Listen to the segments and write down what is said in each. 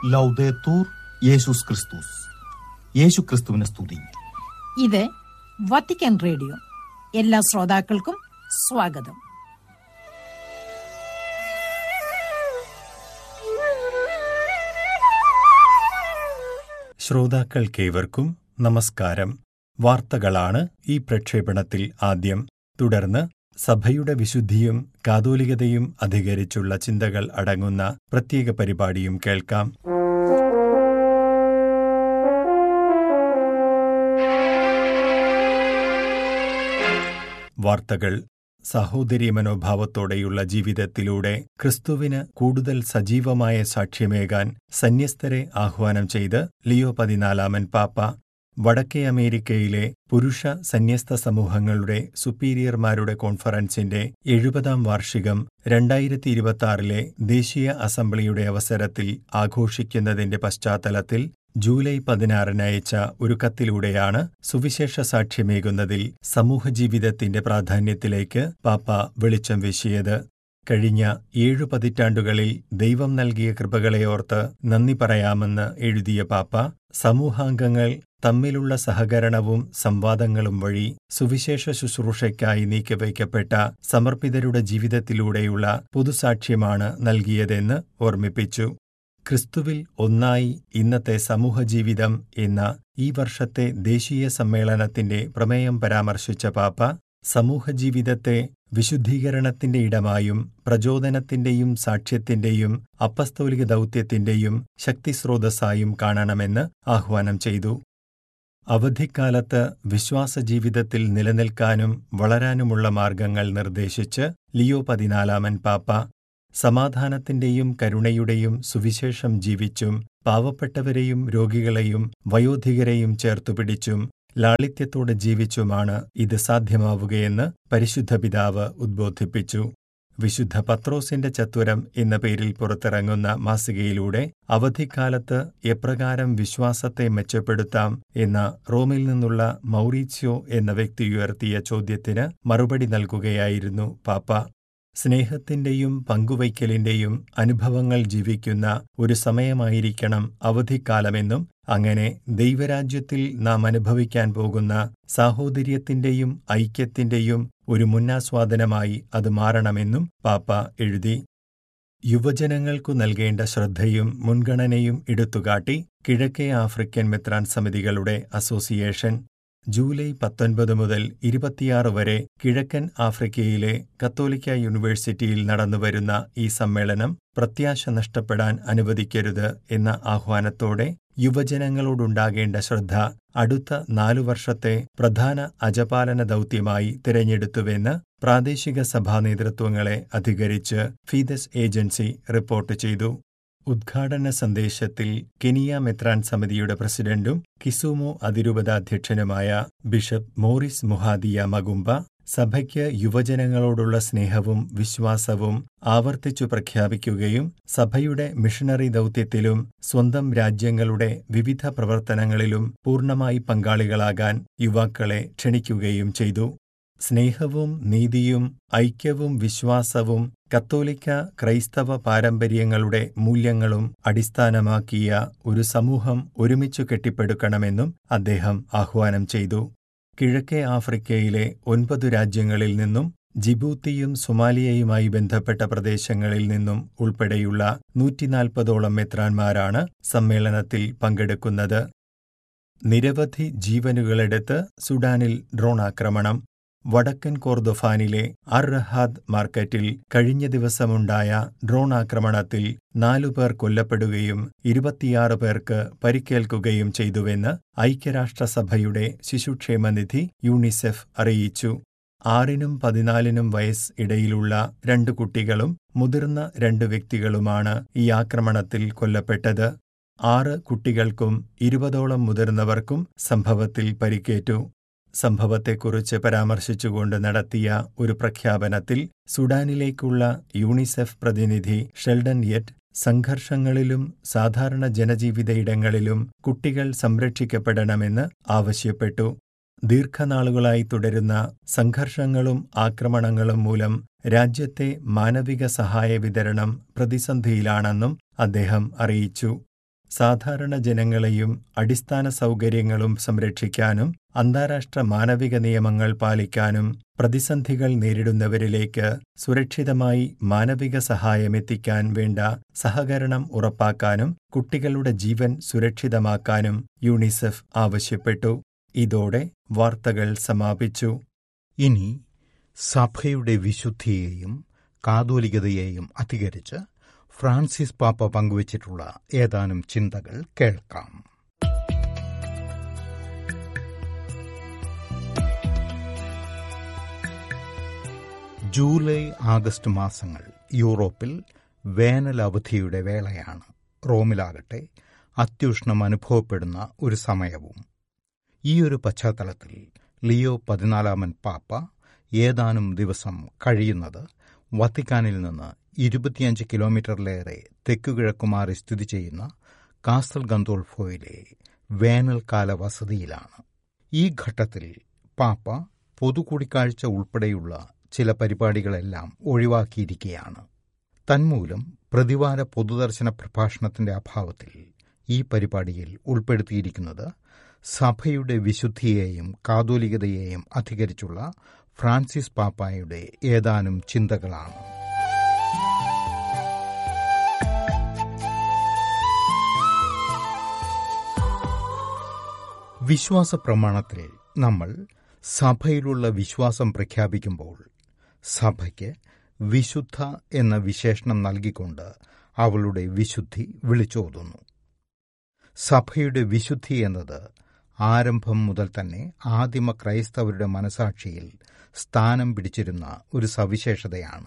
ലൗദേത്തൂർ യേശുസ് ക്രിസ്തുസ്. യേശു ക്രിസ്തുവിനെ സ്തുതി. ഇത് വത്തിക്കാൻ റേഡിയോ. എല്ലാ ശ്രോതാക്കൾക്കും സ്വാഗതം. ശ്രോതാക്കൾക്കേവർക്കും നമസ്കാരം. വാർത്തകളാണ് ഈ പ്രക്ഷേപണത്തിൽ ആദ്യം. തുടർന്ന് സഭയുടെ വിശുദ്ധിയും കാതോലികതയും അധികരിച്ചുള്ള ചിന്തകൾ അടങ്ങുന്ന പ്രത്യേക പരിപാടിയും കേൾക്കാം. വാർത്തകൾ. സഹോദരി മനോഭാവത്തോടെയുള്ള ജീവിതത്തിലൂടെ ക്രിസ്തുവിന് കൂടുതൽ സജീവമായ സാക്ഷ്യമേകാൻ സന്യസ്തരെ ആഹ്വാനം ചെയ്ത് ലിയോ 14 പാപ്പ. വടക്കേ അമേരിക്കയിലെ പുരുഷ സന്യസ്ത സമൂഹങ്ങളുടെ സുപ്പീരിയർമാരുടെ കോൺഫറൻസിന്റെ 70ാം വാർഷികം 2026 ദേശീയ അസംബ്ലിയുടെ അവസരത്തിൽ ആഘോഷിക്കുന്നതിന്റെ പശ്ചാത്തലത്തിൽ ജൂലൈ 16 അയച്ച ഒരു കത്തിലൂടെയാണ് സുവിശേഷ സാക്ഷ്യമേകുന്നതിൽ സമൂഹജീവിതത്തിന്റെ പ്രാധാന്യത്തിലേക്ക് പാപ്പ വെളിച്ചം വീശിയത്. കഴിഞ്ഞ 7 പതിറ്റാണ്ടുകളിൽ ദൈവം നൽകിയ കൃപകളെ ഓർത്ത് നന്ദി പറയാമെന്ന് എഴുതിയ പാപ്പ, സമൂഹാംഗങ്ങൾ തമ്മിലുള്ള സഹകരണവും സംവാദങ്ങളും വഴി സുവിശേഷ ശുശ്രൂഷയ്ക്കായി നീക്കിവയ്ക്കപ്പെട്ട സമർപ്പിതരുടെ ജീവിതത്തിലൂടെയുള്ള പൊതുസാക്ഷ്യമാണ് നൽകിയതെന്ന് ഓർമ്മിപ്പിച്ചു. ക്രിസ്തുവിൽ ഒന്നായി ഇന്നത്തെ സമൂഹജീവിതം എന്ന ഈ വർഷത്തെ ദേശീയ സമ്മേളനത്തിന്റെ പ്രമേയം പരാമർശിച്ച പാപ്പ, സമൂഹജീവിതത്തെ വിശുദ്ധീകരണത്തിന്റെ ഇടമായും പ്രചോദനത്തിന്റെയും സാക്ഷ്യത്തിന്റെയും അപ്പസ്തോലിക ദൗത്യത്തിന്റെയും ശക്തിസ്രോതസ്സായും കാണണമെന്ന് ആഹ്വാനം ചെയ്തു. അവധിക്കാലത്ത് വിശ്വാസജീവിതത്തിൽ നിലനിൽക്കാനും വളരാനുമുള്ള മാർഗങ്ങൾ നിർദ്ദേശിച്ച് ലിയോ 14 പാപ്പ, സമാധാനത്തിന്റെയും കരുണയുടെയും സുവിശേഷം ജീവിച്ചും പാവപ്പെട്ടവരെയും രോഗികളെയും വയോധികരെയും ചേർത്തുപിടിച്ചും ലാളിത്യത്തോടെ ജീവിച്ചുമാണ് ഇത് സാധ്യമാവുകയെന്ന് പരിശുദ്ധ പിതാവ് ഉദ്ബോധിപ്പിച്ചു. വിശുദ്ധ പത്രോസിന്റെ ചത്വരം എന്ന പേരിൽ പുറത്തിറങ്ങുന്ന മാസികയിലൂടെ അവധിക്കാലത്ത് എപ്രകാരം വിശ്വാസത്തെ മെച്ചപ്പെടുത്താം എന്ന റോമിൽ നിന്നുള്ള മൗറീത്സ്യോ എന്ന വ്യക്തി ഉയർത്തിയ ചോദ്യത്തിന് മറുപടി നൽകുകയായിരുന്നു പാപ്പ. സ്നേഹത്തിന്റെയും പങ്കുവയ്ക്കലിന്റെയും അനുഭവങ്ങൾ ജീവിക്കുന്ന ഒരു സമയമായിരിക്കണം അവധിക്കാലമെന്നും അങ്ങനെ ദൈവരാജ്യത്തിൽ നാം അനുഭവിക്കാൻ പോകുന്ന സാഹോദര്യത്തിന്റെയും ഐക്യത്തിന്റെയും ഒരു മുന്നാസ്വാദനമായി അത് മാറണമെന്നും പാപ്പ എഴുതി. യുവജനങ്ങൾക്കു നൽകേണ്ട ശ്രദ്ധയും മുൻഗണനയും എടുത്തുകാട്ടി കിഴക്കേ ആഫ്രിക്കൻ മെത്രാൻ സമിതികളുടെ അസോസിയേഷൻ ജൂലൈ 19 മുതൽ 26 വരെ കിഴക്കൻ ആഫ്രിക്കയിലെ കത്തോലിക്ക യൂണിവേഴ്സിറ്റിയിൽ നടന്നുവരുന്ന ഈ സമ്മേളനം പ്രത്യാശ നഷ്ടപ്പെടാൻ അനുവദിക്കരുത് എന്ന ആഹ്വാനത്തോടെ യുവജനങ്ങളോടുണ്ടാകേണ്ട ശ്രദ്ധ അടുത്ത 4 വർഷത്തെ പ്രധാന അജപാലന ദൗത്യമായി തിരഞ്ഞെടുത്തുവെന്ന് പ്രാദേശിക സഭാ നേതൃത്വങ്ങളെ അധികരിച്ച് ഫീദസ് ഏജൻസി റിപ്പോർട്ട് ചെയ്തു. ഉദ്ഘാടന സന്ദേശത്തിൽ കെനിയ മെത്രാൻ സമിതിയുടെ പ്രസിഡന്റും കിസുമു അതിരൂപതാധ്യക്ഷനുമായ ബിഷപ്പ് മോറിസ് മുഹാദിയ മഗുംബ, സഭയ്ക്ക് യുവജനങ്ങളോടുള്ള സ്നേഹവും വിശ്വാസവും ആവർത്തിച്ചു പ്രഖ്യാപിക്കുകയും സഭയുടെ മിഷണറി ദൗത്യത്തിലും സ്വന്തം രാജ്യങ്ങളുടെ വിവിധ പ്രവർത്തനങ്ങളിലും പൂർണ്ണമായി പങ്കാളികളാകാൻ യുവാക്കളെ ക്ഷണിക്കുകയും ചെയ്തു. സ്നേഹവും നീതിയും ഐക്യവും വിശ്വാസവും കത്തോലിക്ക ക്രൈസ്തവ പാരമ്പര്യങ്ങളുടെ മൂല്യങ്ങളും അടിസ്ഥാനമാക്കിയ ഒരു സമൂഹം ഒരുമിച്ചു കെട്ടിപ്പടുക്കണമെന്നും അദ്ദേഹം ആഹ്വാനം ചെയ്തു. കിഴക്കേ ആഫ്രിക്കയിലെ 9 രാജ്യങ്ങളിൽ നിന്നും ജിബൂത്തിയും സൊമാലിയയുമായി ബന്ധപ്പെട്ട പ്രദേശങ്ങളിൽ നിന്നും ഉൾപ്പെടെയുള്ള 140ഓളം മെത്രാന്മാരാണ് സമ്മേളനത്തിൽ പങ്കെടുക്കുന്നത്. നിരവധി ജീവനുകളെടുത്ത് സുഡാനിൽ ഡ്രോൺ ആക്രമണം. വടക്കൻ കോർദൊഫാനിലെ അർ-റഹാദ് മാർക്കറ്റിൽ കഴിഞ്ഞ ദിവസമുണ്ടായ ഡ്രോൺ ആക്രമണത്തിൽ 4 പേർ കൊല്ലപ്പെടുകയും 26 പേർക്ക് പരിക്കേൽക്കുകയും ചെയ്തുവെന്ന് ഐക്യരാഷ്ട്രസഭയുടെ ശിശുക്ഷേമനിധി യൂണിസെഫ് അറിയിച്ചു. 6-നും 14-നും വയസ്സ് ഇടയിലുള്ള 2 കുട്ടികളും മുതിർന്ന 2 വ്യക്തികളുമാണ് ഈ ആക്രമണത്തിൽ കൊല്ലപ്പെട്ടത്. 6 കുട്ടികൾക്കും 20ഓളം മുതിർന്നവർക്കും സംഭവത്തിൽ പരിക്കേറ്റു. സംഭവത്തെക്കുറിച്ച് പരാമർശിച്ചുകൊണ്ട് നടത്തിയ ഒരു പ്രഖ്യാപനത്തിൽ സുഡാനിലേക്കുള്ള യൂണിസെഫ് പ്രതിനിധി ഷെൽഡൻ യെറ്റ് സംഘർഷങ്ങളിലും സാധാരണ ജനജീവിത ഇടങ്ങളിലും കുട്ടികൾ സംരക്ഷിക്കപ്പെടണമെന്ന് ആവശ്യപ്പെട്ടു. ദീർഘനാളുകളായി തുടരുന്ന സംഘർഷങ്ങളും ആക്രമണങ്ങളും മൂലം രാജ്യത്തെ മാനവിക സഹായ വിതരണം പ്രതിസന്ധിയിലാണെന്നും അദ്ദേഹം അറിയിച്ചു. സാധാരണ ജനങ്ങളെയും അടിസ്ഥാന സൗകര്യങ്ങളും സംരക്ഷിക്കാനും അന്താരാഷ്ട്ര മാനവിക നിയമങ്ങൾ പാലിക്കാനും പ്രതിസന്ധികൾ നേരിടുന്നവരിലേക്ക് സുരക്ഷിതമായി മാനവിക സഹായമെത്തിക്കാൻ വേണ്ട സഹകരണം ഉറപ്പാക്കാനും കുട്ടികളുടെ ജീവൻ സുരക്ഷിതമാക്കാനും യൂണിസെഫ് ആവശ്യപ്പെട്ടു. ഇതോടെ വാർത്തകൾ സമാപിച്ചു. ഇനി സഭയുടെ വിശുദ്ധിയെയും കാതോലികതയെയും അധികരിച്ച് ഫ്രാൻസിസ് പാപ്പ പങ്കുവച്ചിട്ടുള്ള ഏതാനും ചിന്തകൾ കേൾക്കാം. ജൂലൈ ആഗസ്റ്റ് മാസങ്ങൾ യൂറോപ്പിൽ വേനൽ അവധിയുടെ വേളയാണ്. റോമിലാകട്ടെ അത്യുഷ്ണം അനുഭവപ്പെടുന്ന ഒരു സമയവും. ഈയൊരു പശ്ചാത്തലത്തിൽ ലിയോ 14 പാപ്പ ഏതാനും ദിവസം കഴിയുന്നത് വത്തിക്കാനിൽ നിന്ന് 25 കിലോമീറ്ററിലേറെ തെക്കുകിഴക്കുമാറി സ്ഥിതി ചെയ്യുന്ന കാസൽ ഗന്തോൾഫോയിലെ വേനൽക്കാല വസതിയിലാണ്. ഈ ഘട്ടത്തിൽ പാപ്പ പൊതുകൂടിക്കാഴ്ച ഉൾപ്പെടെയുള്ള ചില പരിപാടികളെല്ലാം ഒഴിവാക്കിയിരിക്കുകയാണ്. തന്മൂലം പ്രതിവാര പൊതുദർശന പ്രഭാഷണത്തിന്റെ അഭാവത്തിൽ ഈ പരിപാടിയിൽ ഉൾപ്പെടുത്തിയിരിക്കുന്നത് സഭയുടെ വിശുദ്ധിയെയും കാതോലികതയെയും അധികരിച്ചുള്ള ഫ്രാൻസിസ് പാപ്പായുടെ ഏതാനും ചിന്തകളാണ്. വിശ്വാസ പ്രമാണത്തിൽ നമ്മൾ സഭയിലുള്ള വിശ്വാസം പ്രഖ്യാപിക്കുമ്പോൾ സഭയ്ക്ക് വിശുദ്ധ എന്ന വിശേഷണം നൽകിക്കൊണ്ട് അവളുടെ വിശുദ്ധി വിളിച്ചോതുന്നു. സഭയുടെ വിശുദ്ധി എന്നത് ആരംഭം മുതൽ തന്നെ ആദിമ ക്രൈസ്തവരുടെ മനസാക്ഷിയിൽ സ്ഥാനം പിടിച്ചിരുന്ന ഒരു സവിശേഷതയാണ്.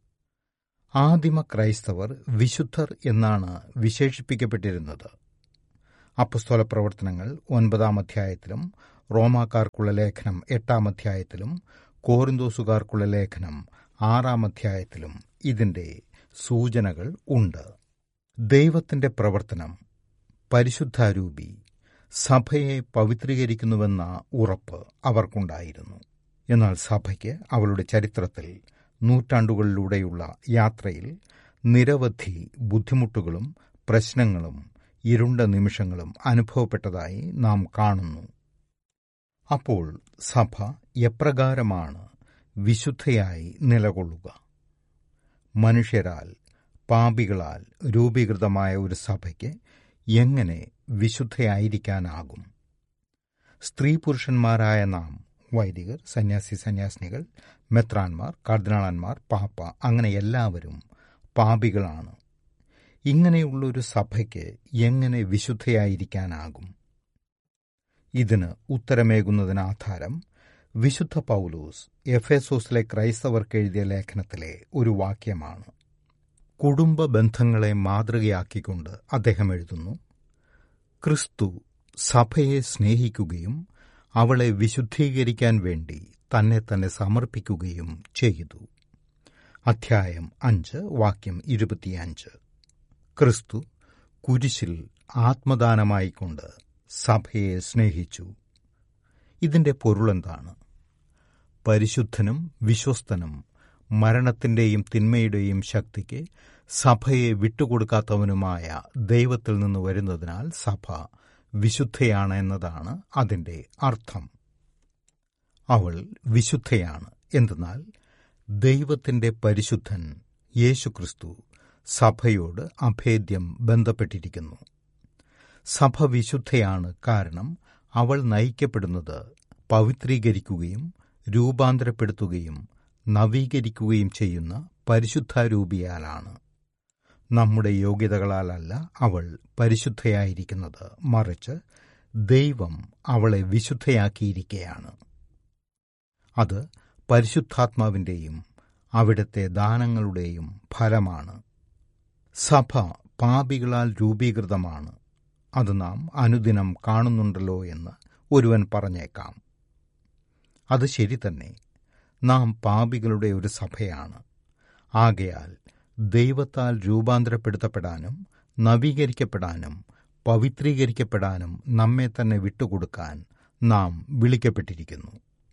ആദിമ ക്രൈസ്തവർ വിശുദ്ധർ എന്നാണ് വിശേഷിപ്പിക്കപ്പെട്ടിരുന്നത്. അപ്പസ്തോല പ്രവർത്തനങ്ങൾ 9 അധ്യായത്തിലും റോമാക്കാർക്കുള്ള ലേഖനം 8 അധ്യായത്തിലും കോറിന്തോസുകാർക്കുള്ള ലേഖനം 6 അധ്യായത്തിലും ഇതിന്റെ സൂചനകൾ ഉണ്ട്. ദൈവത്തിന്റെ പ്രവർത്തനം പരിശുദ്ധാരൂപി സഭയെ പവിത്രീകരിക്കുന്നുവെന്ന ഉറപ്പ് അവർക്കുണ്ടായിരുന്നു. എന്നാൽ സഭയ്ക്ക് അവളുടെ ചരിത്രത്തിൽ നൂറ്റാണ്ടുകളിലൂടെയുള്ള യാത്രയിൽ നിരവധി ബുദ്ധിമുട്ടുകളും പ്രശ്നങ്ങളും ഇരുണ്ട നിമിഷങ്ങളും അനുഭവപ്പെട്ടതായി നാം കാണുന്നു. അപ്പോൾ സഭ എപ്രകാരമാണ് വിശുദ്ധയായി നിലകൊള്ളുക? മനുഷ്യരാൽ പാപികളാൽ രൂപീകൃതമായ ഒരു സഭയ്ക്ക് എങ്ങനെ വിശുദ്ധയായിരിക്കാനാകും? സ്ത്രീ പുരുഷന്മാരായ നാം, വൈദികർ, സന്യാസിനികൾ, മെത്രാന്മാർ, കർദിനാളന്മാർ, പാപ്പ, അങ്ങനെ എല്ലാവരും പാപികളാണ്. ഇങ്ങനെയുള്ളൊരു സഭയ്ക്ക് എങ്ങനെ വിശുദ്ധയായിരിക്കാനാകും? ഇതിന് ഉത്തരമേകുന്നതിന് ആധാരം വിശുദ്ധ പൗലോസ് എഫേസോസിലെ ക്രൈസ്തവർക്ക് എഴുതിയ ലേഖനത്തിലെ ഒരു വാക്യമാണ്. കുടുംബ ബന്ധങ്ങളെ മാതൃകയാക്കിക്കൊണ്ട് അദ്ദേഹം എഴുതുന്നു: ക്രിസ്തു സഭയെ സ്നേഹിക്കുകയും അവളെ വിശുദ്ധീകരിക്കാൻ വേണ്ടി തന്നെ തന്നെ സമർപ്പിക്കുകയും ചെയ്തു. അധ്യായം 5 വാക്യം 25. ക്രിസ്തു കുരിശിൽ ആത്മദാനമായിക്കൊണ്ട് സഭയെ സ്നേഹിച്ചു. ഇതിന്റെ പൊരുളെന്താണ്? പരിശുദ്ധനും വിശ്വസ്തനും മരണത്തിന്റെയും തിന്മയുടെയും ശക്തിക്ക് സഭയെ വിട്ടുകൊടുക്കാത്തവനുമായ ദൈവത്തിൽ നിന്ന് വരുന്നതിനാൽ സഭ വിശുദ്ധയാണ് എന്നതാണ് അതിന്റെ അർത്ഥം. അവൾ വിശുദ്ധയാണ് എന്തെന്നാൽ ദൈവത്തിന്റെ പരിശുദ്ധൻ യേശുക്രിസ്തു സഭയോട് അഭേദ്യം ബന്ധപ്പെട്ടിരിക്കുന്നു. സഭ വിശുദ്ധയാണ് കാരണം അവൾ നയിക്കപ്പെടുന്നത് പവിത്രീകരിക്കുകയും രൂപാന്തരപ്പെടുത്തുകയും നവീകരിക്കുകയും ചെയ്യുന്ന പരിശുദ്ധാരൂപിയാലാണ്. നമ്മുടെ യോഗ്യതകളാലല്ല അവൾ പരിശുദ്ധയായിരിക്കുന്നത്, മറിച്ച് ദൈവം അവളെ വിശുദ്ധയാക്കിയിരിക്കുകയാണ്. അത് പരിശുദ്ധാത്മാവിന്റെയും അവിടുത്തെ ദാനങ്ങളുടെയും ഫലമാണ്. സഭ പാപികളാൽ രൂപീകൃതമാണ്. അത് നാം അനുദിനം കാണുന്നുണ്ടല്ലോ എന്ന് ഒരുവൻ പറഞ്ഞേക്കാം. അത് ശരി തന്നെ. നാം പാപികളുടെ ഒരു സഭയാണ്. ആകയാൽ ദൈവത്താൽ രൂപാന്തരപ്പെടുത്തപ്പെടാനും നവീകരിക്കപ്പെടാനും പവിത്രീകരിക്കപ്പെടാനും നമ്മെ തന്നെ വിട്ടുകൊടുക്കാൻ നാം വിളിക്കപ്പെട്ടിരിക്കുന്നു.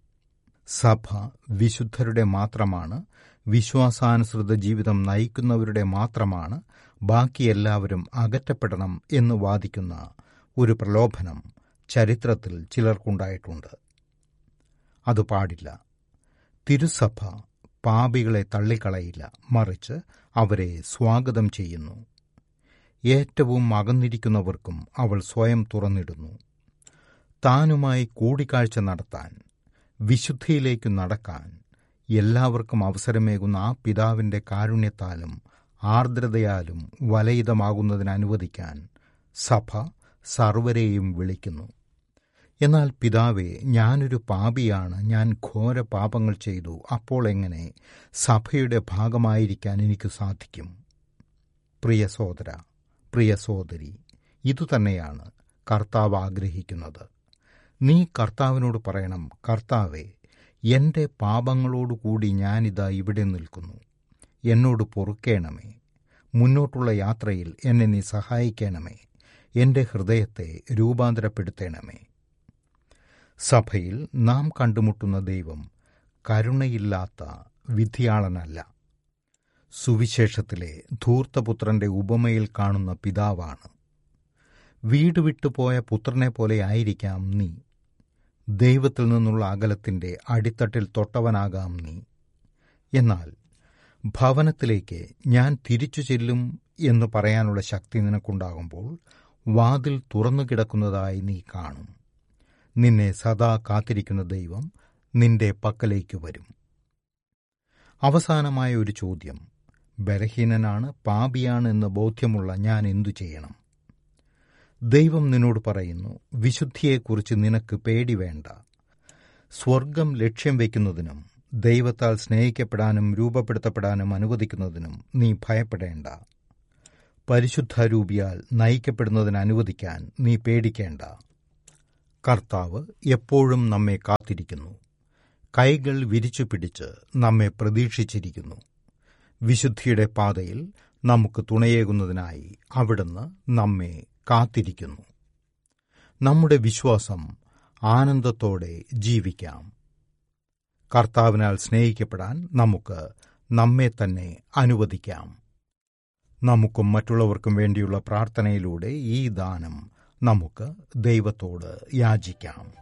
സഭ വിശുദ്ധരുടെ മാത്രമാണ്, വിശ്വാസാനുസൃത ജീവിതം നയിക്കുന്നവരുടെ മാത്രമാണ്, ബാക്കി എല്ലാവരും അകറ്റപ്പെടണം എന്ന് വാദിക്കുന്ന ഒരു പ്രലോഭനം ചരിത്രത്തിൽ ചിലർക്കുണ്ടായിട്ടുണ്ട്. അത് പാടില്ല. തിരുസഭ പാപികളെ തള്ളിക്കളയില്ല, മറിച്ച് അവരെ സ്വാഗതം ചെയ്യുന്നു. ഏറ്റവും അകന്നിരിക്കുന്നവർക്കും അവൾ സ്വയം തുറന്നിടുന്നു. താനുമായി കൂടിക്കാഴ്ച നടത്താൻ, വിശുദ്ധിയിലേക്കു നടക്കാൻ എല്ലാവർക്കും അവസരമേകുന്ന ആ പിതാവിൻ്റെ കാരുണ്യത്താലും ആർദ്രതയാലും വലയിതമാകുന്നതിനനുവദിക്കാൻ സഭ സർവരെയും വിളിക്കുന്നു. എന്നാൽ പിതാവേ, ഞാനൊരു പാപിയാണ്, ഞാൻ ഘോര പാപങ്ങൾ ചെയ്തു, അപ്പോൾ എങ്ങനെ സഭയുടെ ഭാഗമായിരിക്കാൻ എനിക്ക് സാധിക്കും? പ്രിയ സഹോദര, പ്രിയ സഹോദരി, ഇതുതന്നെയാണ് കർത്താവ് ആഗ്രഹിക്കുന്നത്. നീ കർത്താവിനോട് പറയണം, കർത്താവേ, എൻ്റെ പാപങ്ങളോടുകൂടി ഞാനിതാ ഇവിടെ നിൽക്കുന്നു. എന്നോട് പൊറുക്കേണമേ. മുന്നോട്ടുള്ള യാത്രയിൽ എന്നെ നീ സഹായിക്കണമേ. എൻ്റെ ഹൃദയത്തെ രൂപാന്തരപ്പെടുത്തണമേ. സഭയിൽ നാം കണ്ടുമുട്ടുന്ന ദൈവം കരുണയില്ലാത്ത വിധിയാളനല്ല. സുവിശേഷത്തിലെ ധൂർത്തപുത്രന്റെ ഉപമയിൽ കാണുന്ന പിതാവാണ്. വീട് വിട്ടുപോയ പുത്രനെ പോലെ ആയിരിക്കാം നീ. ദൈവത്തിൽ നിന്നുള്ള അകലത്തിൻ്റെ അടിത്തട്ടിൽ തൊട്ടവനാകാം നീ. എന്നാൽ ഭവനത്തിലേക്ക് ഞാൻ തിരിച്ചു ചെല്ലും എന്ന് പറയാനുള്ള ശക്തി നിനക്കുണ്ടാകുമ്പോൾ വാതിൽ തുറന്നു കിടക്കുന്നതായി നീ കാണും. നിന്നെ സദാ കാത്തിരിക്കുന്ന ദൈവം നിന്റെ പക്കലേക്ക് വരും. അവസാനമായ ഒരു ചോദ്യം. ബലഹീനനാണ്, പാപിയാണ് എന്ന് ബോധ്യമുള്ള ഞാൻ എന്തു ചെയ്യണം? ദൈവം നിന്നോട് പറയുന്നു, വിശുദ്ധിയെക്കുറിച്ച് നിനക്ക് പേടി വേണ്ട. സ്വർഗം ലക്ഷ്യം വയ്ക്കുന്നതിനും ദൈവത്താൽ സ്നേഹിക്കപ്പെടാനും രൂപപ്പെടുത്തപ്പെടാനും അനുവദിക്കുന്നതിനും നീ ഭയപ്പെടേണ്ട. പരിശുദ്ധാരൂപിയാൽ നയിക്കപ്പെടുന്നതിന് അനുവദിക്കാൻ നീ പേടിക്കേണ്ട. കർത്താവ് എപ്പോഴും നമ്മെ കാത്തിരിക്കുന്നു. കൈകൾ വിരിച്ചു പിടിച്ച് നമ്മെ പ്രതീക്ഷിച്ചിരിക്കുന്നു. വിശുദ്ധിയുടെ പാതയിൽ നമുക്ക് തുണയേകുന്നതിനായി അവിടുന്ന് നമ്മെ കാത്തിരിക്കുന്നു. നമ്മുടെ വിശ്വാസം ആനന്ദത്തോടെ ജീവിക്കാം. കർത്താവിനാൽ സ്നേഹിക്കപ്പെടാൻ നമുക്ക് നമ്മെ തന്നെ അനുവദിക്കാം. നമുക്കും മറ്റുള്ളവർക്കും വേണ്ടിയുള്ള പ്രാർത്ഥനയിലൂടെ ഈ ദാനം നമുക്ക് ദൈവത്തോട് യാചിക്കാം.